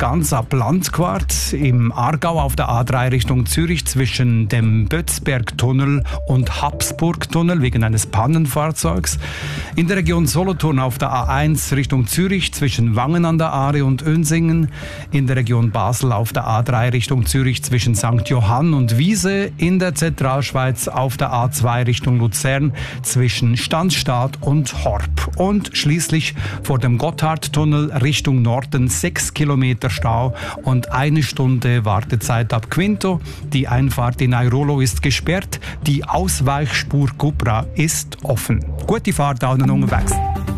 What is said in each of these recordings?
ganz ab Landquart, im Aargau auf der A3 Richtung Zürich zwischen dem Bötzbergtunnel und Habsburgtunnel wegen eines Pannenfahrzeugs. In der Region Solothurn auf der A1 Richtung Zürich zwischen Wangen an der Aare und Önsingen. In der Region Basel auf der A3 Richtung Zürich zwischen St. Johann und Wiese. In der Zentralschweiz auf der A2 Richtung Luzern zwischen Stanzstadt und Horb. Und schließlich vor dem Gotthardtunnel Richtung Norden 6 Kilometer Stau und 1 Stunde Wartezeit ab Quinto. Die Einfahrt in Airolo ist gesperrt. Die Ausweichspur Cupra ist offen. Gute Fahrt auch noch unterwegs.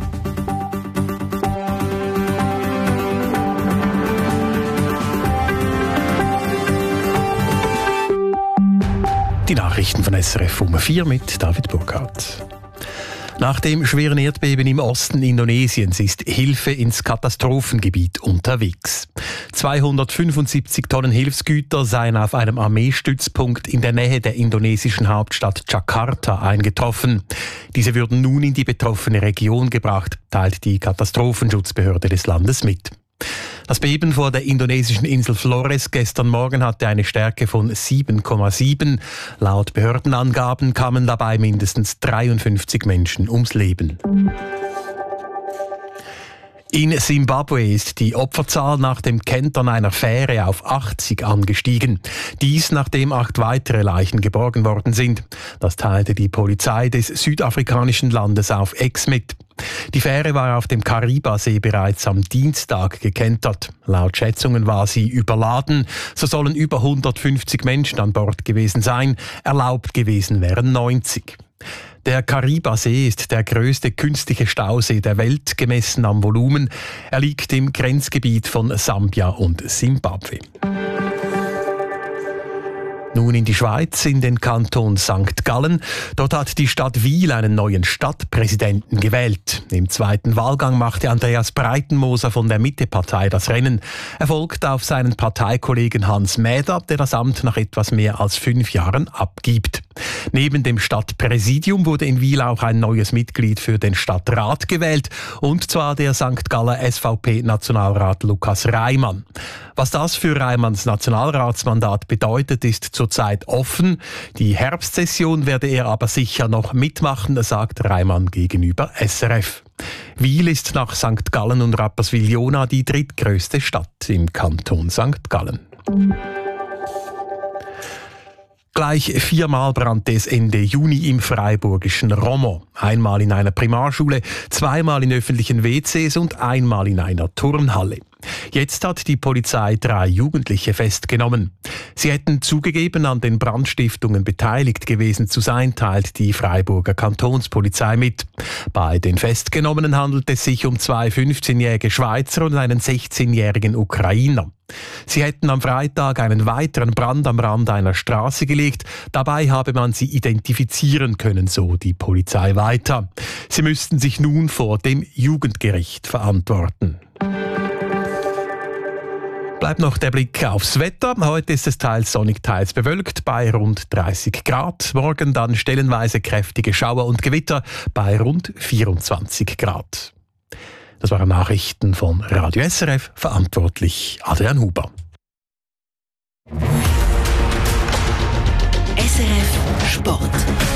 Die Nachrichten von SRF um 4 mit David Burkhardt. Nach dem schweren Erdbeben im Osten Indonesiens ist Hilfe ins Katastrophengebiet unterwegs. 275 Tonnen Hilfsgüter seien auf einem Armeestützpunkt in der Nähe der indonesischen Hauptstadt Jakarta eingetroffen. Diese würden nun in die betroffene Region gebracht, teilt die Katastrophenschutzbehörde des Landes mit. Das Beben vor der indonesischen Insel Flores gestern Morgen hatte eine Stärke von 7,7. Laut Behördenangaben kamen dabei mindestens 53 Menschen ums Leben. In Simbabwe ist die Opferzahl nach dem Kentern einer Fähre auf 80 angestiegen. Dies, nachdem 8 weitere Leichen geborgen worden sind. Das teilte die Polizei des südafrikanischen Landes auf X mit. Die Fähre war auf dem Karibasee bereits am Dienstag gekentert. Laut Schätzungen war sie überladen. So sollen über 150 Menschen an Bord gewesen sein. Erlaubt gewesen wären 90. Der Karibasee ist der größte künstliche Stausee der Welt, gemessen am Volumen. Er liegt im Grenzgebiet von Sambia und Simbabwe. Nun in die Schweiz, in den Kanton St. Gallen. Dort hat die Stadt Wil einen neuen Stadtpräsidenten gewählt. Im zweiten Wahlgang machte Andreas Breitenmoser von der Mitte-Partei das Rennen. Er folgt auf seinen Parteikollegen Hans Mäder, der das Amt nach etwas mehr als 5 Jahren abgibt. Neben dem Stadtpräsidium wurde in Wil auch ein neues Mitglied für den Stadtrat gewählt, und zwar der St. Galler SVP-Nationalrat Lukas Reimann. Was das für Reimanns Nationalratsmandat bedeutet, ist zurzeit offen. Die Herbstsession werde er aber sicher noch mitmachen, sagt Reimann gegenüber SRF. Wil ist nach St. Gallen und Rapperswil-Jona die drittgrößte Stadt im Kanton St. Gallen. Gleich 4-mal brannte es Ende Juni im freiburgischen Romont. Einmal in einer Primarschule, 2-mal in öffentlichen WCs und 1-mal in einer Turnhalle. Jetzt hat die Polizei 3 Jugendliche festgenommen. Sie hätten zugegeben, an den Brandstiftungen beteiligt gewesen zu sein, teilt die Freiburger Kantonspolizei mit. Bei den Festgenommenen handelt es sich um 2 15-jährige Schweizer und einen 16-jährigen Ukrainer. Sie hätten am Freitag einen weiteren Brand am Rand einer Straße gelegt. Dabei habe man sie identifizieren können, so die Polizei weiter. Sie müssten sich nun vor dem Jugendgericht verantworten. Bleibt noch der Blick aufs Wetter. Heute ist es teils sonnig, teils bewölkt bei rund 30 Grad. Morgen dann stellenweise kräftige Schauer und Gewitter bei rund 24 Grad. Das waren Nachrichten von Radio SRF, verantwortlich Adrian Huber. SRF Sport.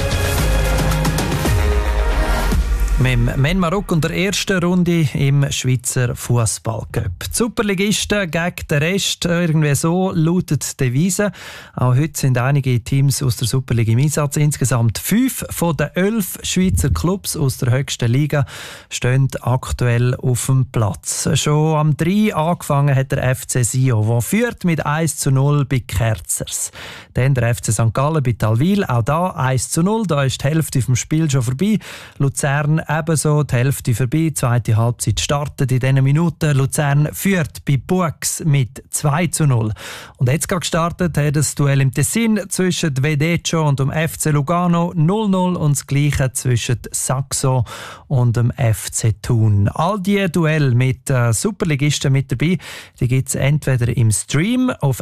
Mit dem Men-Marok und der ersten Runde im Schweizer Fußballcup. Die Superligisten gegen den Rest, irgendwie so lautet die Devise. Auch heute sind einige Teams aus der Superliga im Einsatz. Insgesamt 5 von den 11 Schweizer Clubs aus der höchsten Liga stehen aktuell auf dem Platz. Schon am 3 angefangen hat der FC Sion, der führt mit 1:0 bei Kerzers. Dann der FC St. Gallen bei Talwil, auch da 1:0. Da ist die Hälfte vom Spiel schon vorbei. Luzern ebenso, die Hälfte vorbei, die zweite Halbzeit startet in diesen Minuten. Luzern führt bei Buchs mit 2:0. Und jetzt gerade gestartet hat das Duell im Tessin zwischen Vedecio und dem FC Lugano 0:0 und das Gleiche zwischen Saxo und dem FC Thun. All diese Duelle mit Superligisten mit dabei, die gibt es entweder im Stream auf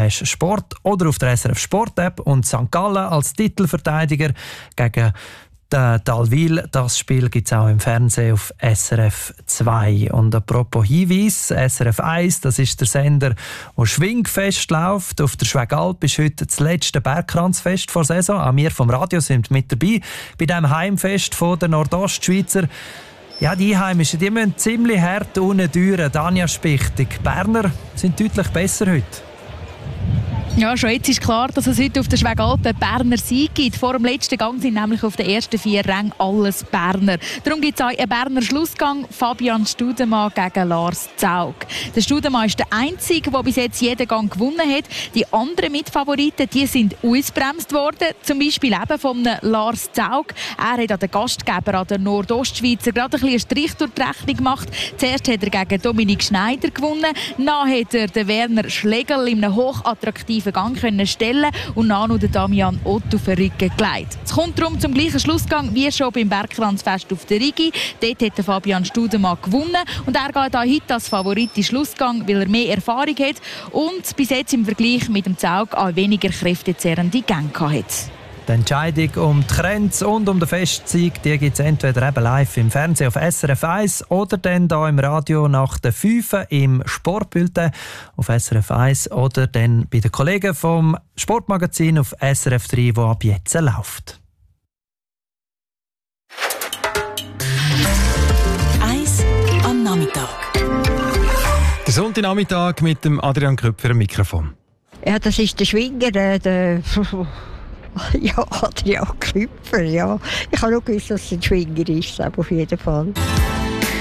srf.ch/sport oder auf der SRF Sport App, und St. Gallen als Titelverteidiger gegen der Talwil. Das Spiel gibt es auch im Fernsehen auf SRF 2. Und apropos Hinweis, SRF 1, das ist der Sender, der schwingfest läuft. Auf der Schwegalp ist heute das letzte Bergkranzfest vor der Saison. Auch wir vom Radio sind mit dabei bei diesem Heimfest von der Nordostschweizer. Ja, die Einheimischen, die müssen ziemlich hart unten durch. Danja Spichtig, die Berner sind deutlich besser heute. Ja, schon jetzt ist klar, dass es heute auf der Schwegalp Berner Sieg gibt. Vor dem letzten Gang sind nämlich auf den ersten 4 Rängen alles Berner. Darum gibt es auch einen Berner Schlussgang. Fabian Studemann gegen Lars Zaug. Der Studemann ist der Einzige, der bis jetzt jeden Gang gewonnen hat. Die anderen Mitfavoriten, die sind ausgebremst worden. Zum Beispiel eben von Lars Zaug. Er hat an den Gastgeber, an den Nordostschweizer, gerade ein bisschen einen Strich durch die Rechnung gemacht. Zuerst hat er gegen Dominik Schneider gewonnen. Dann hat er den Werner Schlegel in einem hochattraktiven Gang können stellen und dann noch den Damian Otto auf den Rücken gelegt. Es kommt darum zum gleichen Schlussgang wie schon beim Bergkranzfest auf der Rigi. Dort hat der Fabian Studemann gewonnen und er geht auch heute als Favorit in den Schlussgang, weil er mehr Erfahrung hat und bis jetzt im Vergleich mit dem Zaug auch weniger kräftezehrende Gänge hat. Die Entscheidung um die Kränze und um den Festsieg, die gibt es entweder eben live im Fernsehen auf SRF 1 oder dann hier im Radio nach der 5 im Sportbulletin auf SRF 1 oder dann bei den Kollegen vom Sportmagazin auf SRF 3, wo ab jetzt läuft. 1 am Nachmittag. Der Sonntagnachmittag mit dem Adrian Köpfer am Mikrofon. Ja, das ist der Schwinger, der ja, Adrian Köpfer, ja. Ich habe auch gewusst, dass es ein Schwinger ist, auf jeden Fall.